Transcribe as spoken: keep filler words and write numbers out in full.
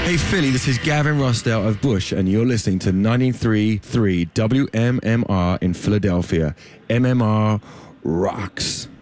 Hey Philly, this is Gavin Rossdale of Bush, and you're listening to ninety-three point three W M M R in Philadelphia. M M R rocks.